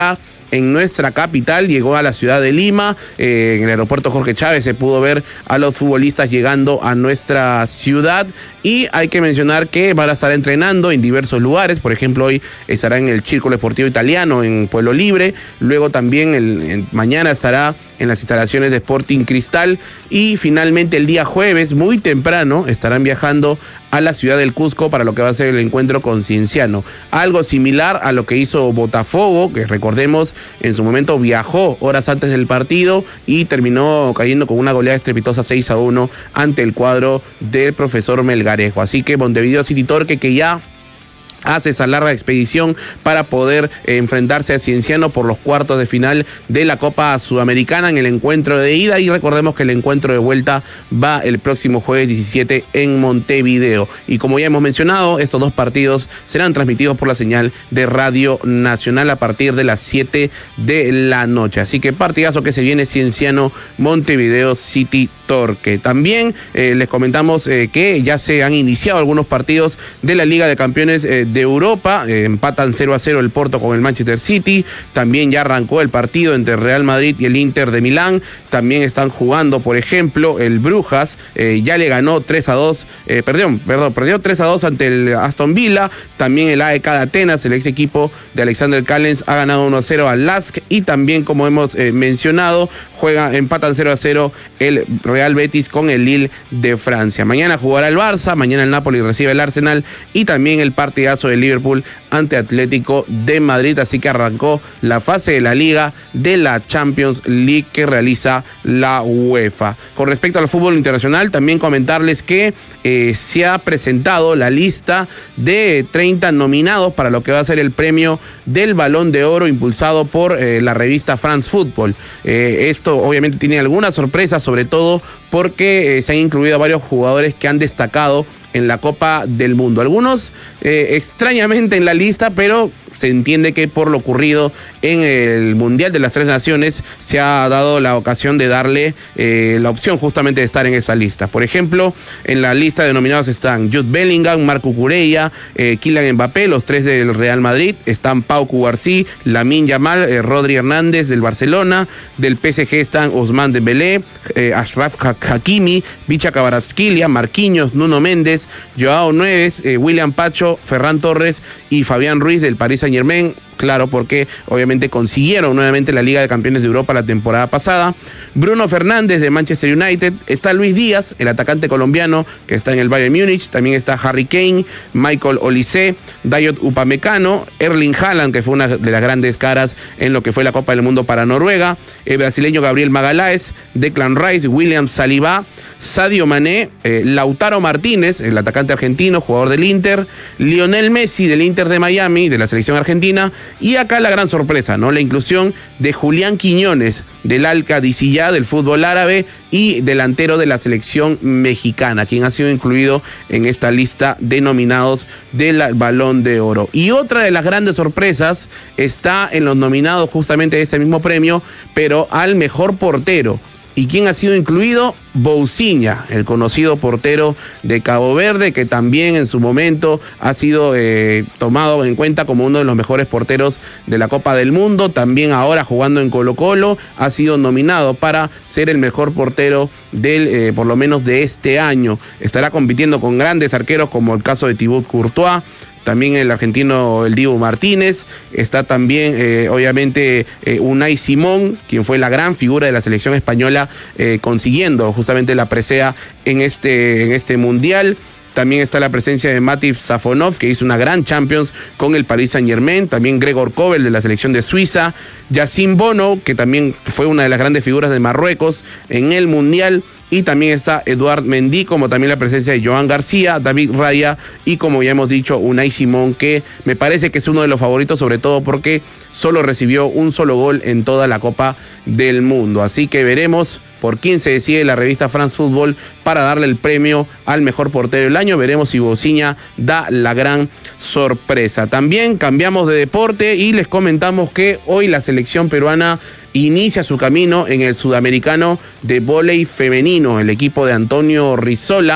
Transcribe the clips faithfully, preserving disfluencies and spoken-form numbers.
en nuestra capital, llegó a la ciudad de Lima, eh, en el aeropuerto Jorge Chávez se pudo ver a los futbolistas llegando a nuestra ciudad, y hay que mencionar que van a estar entrenando en diversos lugares. Por ejemplo, hoy estará en el Círculo Deportivo Italiano en Pueblo Libre, luego también el, el, mañana estará en las instalaciones de Sporting Cristal, y finalmente el día jueves, muy temprano, estarán viajando a la ciudad del Cusco para lo que va a ser el encuentro con Cienciano. Algo similar a lo que hizo Botafogo, que recordemos en su momento viajó horas antes del partido y terminó cayendo con una goleada estrepitosa seis a uno ante el cuadro del profesor Melgarejo. Así que Montevideo City Torque, que ya hace esa larga expedición para poder eh, enfrentarse a Cienciano por los cuartos de final de la Copa Sudamericana en el encuentro de ida, y recordemos que el encuentro de vuelta va el próximo jueves diecisiete en Montevideo. Y como ya hemos mencionado, estos dos partidos serán transmitidos por la señal de Radio Nacional a partir de las siete de la noche. Así que partidazo que se viene, Cienciano Montevideo City Torque. También eh, les comentamos eh, que ya se han iniciado algunos partidos de la Liga de Campeones eh, de Europa. Eh, empatan cero a cero el Porto con el Manchester City. También ya arrancó el partido entre Real Madrid y el Inter de Milán. También están jugando, por ejemplo, el Brujas, eh, ya le ganó tres a dos, eh, perdón, perdón, perdió tres a dos ante el Aston Villa. También el A E K de Atenas, el ex equipo de Alexander Callens, ha ganado uno a cero al Lask, y también, como hemos eh, mencionado, juega, empatan cero a cero el Real Betis con el Lille de Francia. Mañana jugará el Barça, mañana el Napoli recibe el Arsenal, y también el partidazo de Liverpool ante Atlético de Madrid. Así que arrancó la fase de la Liga de la Champions League que realiza la UEFA. Con respecto al fútbol internacional, también comentarles que eh, se ha presentado la lista de treinta nominados para lo que va a ser el premio del Balón de Oro impulsado por eh, la revista France Football. Eh, esto obviamente tiene algunas sorpresas, sobre todo porque eh, se han incluido varios jugadores que han destacado en la Copa del Mundo. Algunos eh, extrañamente en la lista, pero se entiende que por lo ocurrido en el Mundial de las Tres Naciones se ha dado la ocasión de darle eh, la opción justamente de estar en esta lista. Por ejemplo, en la lista de nominados están Jude Bellingham, Marco Cucurella, eh, Kylian Mbappé, los tres del Real Madrid. Están Pau Cubarsí, Lamine Yamal, eh, Rodri Hernández del Barcelona. Del P S G están Ousmane Dembélé, eh, Achraf Hakimi, Vicha Kvaratskhelia, Marquinhos, Nuno Méndez, Joao Neves, eh, William Pacho, Ferran Torres y Fabián Ruiz del Paris Saint-Germain. Claro, porque obviamente consiguieron nuevamente la Liga de Campeones de Europa la temporada pasada. Bruno Fernández de Manchester United. Está Luis Díaz, el atacante colombiano que está en el Bayern Múnich. También está Harry Kane, Michael Olise, Dayot Upamecano, Erling Haaland, que fue una de las grandes caras en lo que fue la Copa del Mundo para Noruega. El brasileño Gabriel Magalhães, Declan Rice, William Saliba, Sadio Mané, eh, Lautaro Martínez, el atacante argentino, jugador del Inter, Lionel Messi del Inter de Miami, de la selección argentina, y acá la gran sorpresa, ¿no? La inclusión de Julián Quiñones del Al-Qadisiyah del fútbol árabe y delantero de la selección mexicana, quien ha sido incluido en esta lista de nominados del Balón de Oro. Y otra de las grandes sorpresas está en los nominados justamente de ese mismo premio, pero al mejor portero. ¿Y quién ha sido incluido? Bousinha, el conocido portero de Cabo Verde, que también en su momento ha sido eh, tomado en cuenta como uno de los mejores porteros de la Copa del Mundo. También ahora jugando en Colo-Colo ha sido nominado para ser el mejor portero del, eh, por lo menos de este año. Estará compitiendo con grandes arqueros como el caso de Thibaut Courtois. También el argentino el Dibu Martínez, está también eh, obviamente eh, Unai Simón, quien fue la gran figura de la selección española, eh, consiguiendo justamente la presea en este, en este mundial. También está la presencia de Mativ Safonov, que hizo una gran Champions con el Paris Saint-Germain. También Gregor Kobel, de la selección de Suiza. Yacine Bono, que también fue una de las grandes figuras de Marruecos en el Mundial. Y también está Eduard Mendy, como también la presencia de Joan García, David Raya y, como ya hemos dicho, Unai Simón, que me parece que es uno de los favoritos, sobre todo porque solo recibió un solo gol en toda la Copa del Mundo. Así que veremos por quién se decide la revista France Football para darle el premio al mejor portero del año. Veremos si Bousinha da la gran sorpresa. También cambiamos de deporte y les comentamos que hoy la selección peruana inicia su camino en el sudamericano de vóley femenino. El equipo de Antonio Rizola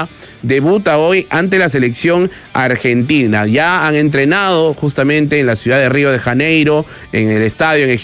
debuta hoy ante la selección argentina. Ya han entrenado justamente en la ciudad de Río de Janeiro, en el estadio, en el